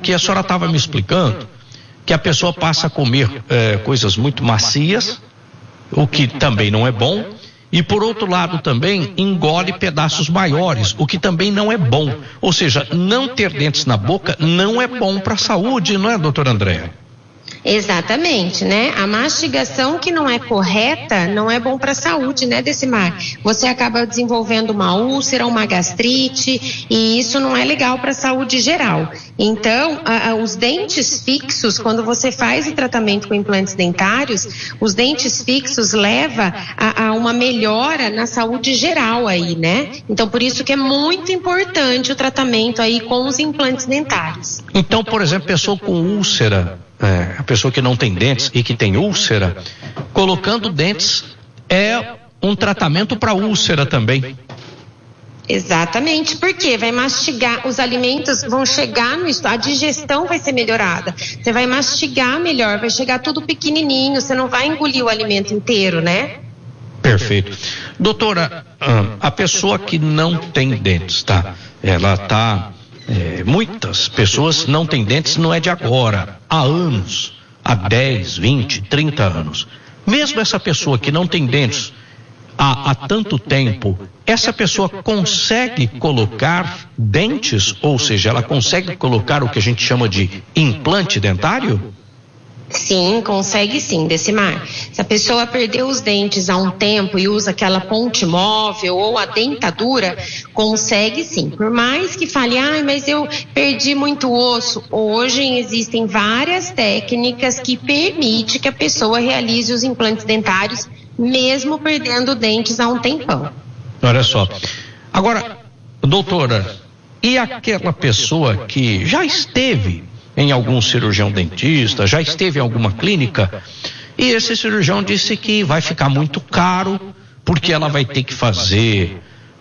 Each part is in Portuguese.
porque a senhora estava me explicando que a pessoa passa a comer coisas muito macias, o que também não é bom, e por outro lado também engole pedaços maiores, o que também não é bom. Ou seja, não ter dentes na boca não é bom para a saúde, não é, doutora Andréa? Exatamente, né? A mastigação que não é correta não é bom para a saúde, né, Decimar? Você acaba desenvolvendo uma úlcera, uma gastrite, e isso não é legal para a saúde geral. Então, os dentes fixos, quando você faz o tratamento com implantes dentários, os dentes fixos levam a uma melhora na saúde geral aí, né? Então, por isso que é muito importante o tratamento aí com os implantes dentários. Então, por exemplo, pessoa com úlcera, a pessoa que não tem dentes e que tem úlcera, colocando dentes é um tratamento para úlcera também. Exatamente, porque vai mastigar, os alimentos vão chegar a digestão vai ser melhorada. Você vai mastigar melhor, vai chegar tudo pequenininho, você não vai engolir o alimento inteiro, né? Perfeito. Doutora, a pessoa que não tem dentes, tá? Ela tá... muitas pessoas não têm dentes, não é de agora, há anos, há 10, 20, 30 anos. Mesmo essa pessoa que não tem dentes há tanto tempo, essa pessoa consegue colocar dentes, ou seja, ela consegue colocar o que a gente chama de implante dentário? Sim, consegue sim, Decimar. Se a pessoa perdeu os dentes há um tempo e usa aquela ponte móvel ou a dentadura, consegue sim. Por mais que fale, mas eu perdi muito osso, hoje existem várias técnicas que permitem que a pessoa realize os implantes dentários, mesmo perdendo dentes há um tempão. Olha só. Agora, doutora, e aquela pessoa que já esteve em algum cirurgião dentista, já esteve em alguma clínica, e esse cirurgião disse que vai ficar muito caro, porque ela vai ter que fazer,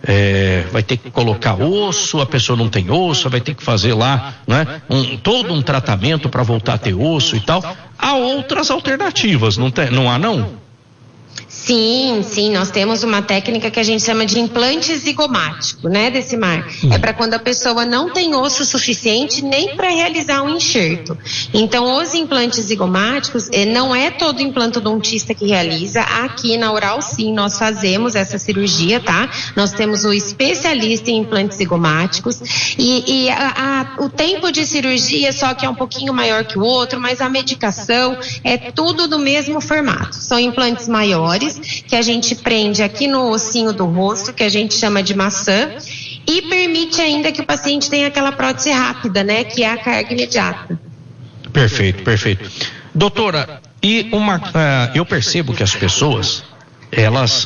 vai ter que colocar osso, a pessoa não tem osso, vai ter que fazer lá, né, todo um tratamento para voltar a ter osso e tal. Há outras alternativas, não há não? Sim, nós temos uma técnica que a gente chama de implante zigomático, né, Decimar? É para quando a pessoa não tem osso suficiente nem para realizar um enxerto. Então, os implantes zigomáticos, não é todo implantodontista que realiza. Aqui na Oral Sim, nós fazemos essa cirurgia, tá? Nós temos o especialista em implantes zigomáticos e o tempo de cirurgia só que é um pouquinho maior que o outro, mas a medicação é tudo do mesmo formato. São implantes maiores, que a gente prende aqui no ossinho do rosto, que a gente chama de maçã, e permite ainda que o paciente tenha aquela prótese rápida, né, que é a carga imediata. Perfeito. Doutora, eu percebo que as pessoas, elas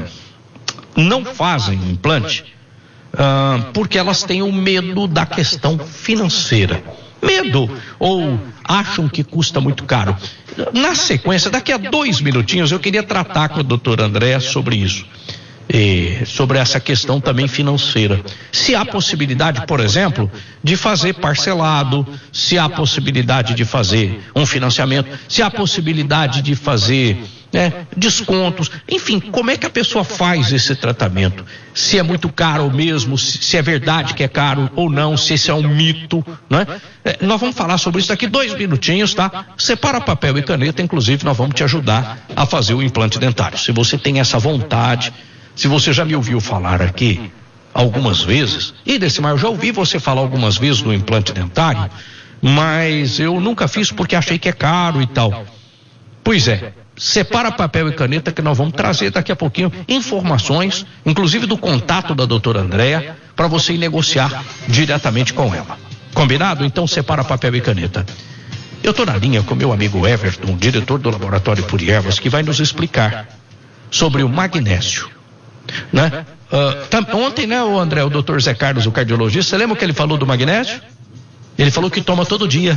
não fazem implante porque elas têm o medo da questão financeira. Medo, ou acham que custa muito caro. Na sequência, daqui a 2 minutinhos, eu queria tratar com a doutora Andréa sobre isso. Sobre essa questão também financeira. Se há possibilidade, por exemplo, de fazer parcelado, se há possibilidade de fazer um financiamento, se há possibilidade de fazer descontos, enfim, como é que a pessoa faz esse tratamento? Se é muito caro mesmo, se é verdade que é caro ou não, se esse é um mito, né? Nós vamos falar sobre isso daqui 2 minutinhos, tá? Separa papel e caneta, inclusive nós vamos te ajudar a fazer o implante dentário. Se você tem essa vontade, se você já me ouviu falar aqui algumas vezes, e Decimar, eu já ouvi você falar algumas vezes do implante dentário, mas eu nunca fiz porque achei que é caro e tal. Pois é, separa papel e caneta que nós vamos trazer daqui a pouquinho informações, inclusive do contato da doutora Andréa, para você ir negociar diretamente com ela. Combinado? Então separa papel e caneta. Eu estou na linha com meu amigo Everton, diretor do Laboratório Puriervas, que vai nos explicar sobre o magnésio, né? Ontem, né, o André, o doutor Zé Carlos, o cardiologista, você lembra que ele falou do magnésio? Ele falou que toma todo dia.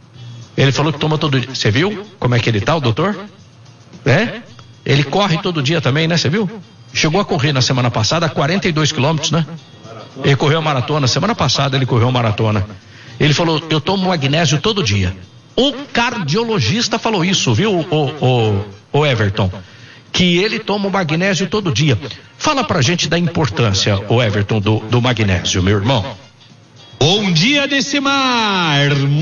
Você viu como é que ele tá, o doutor? Ele corre todo dia também, né? Você viu? Chegou a correr na semana passada 42 quilômetros, né? Ele correu a maratona, semana passada ele correu a maratona. Ele falou, eu tomo magnésio todo dia. O cardiologista falou isso, viu, o Everton? Que ele toma o magnésio todo dia. Fala pra gente da importância, o Everton, do magnésio, meu irmão. Bom dia, Decimar.